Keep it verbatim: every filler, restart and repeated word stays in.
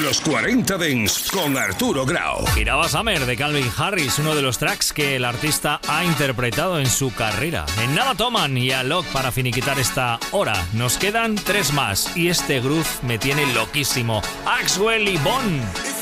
Los cuarenta Dance con Arturo Grau. Giraba Summer de Calvin Harris, uno de los tracks que el artista ha interpretado en su carrera. En nada toman y a Locke para finiquitar esta hora. Nos quedan tres más y este groove me tiene loquísimo. Axwell y Bond.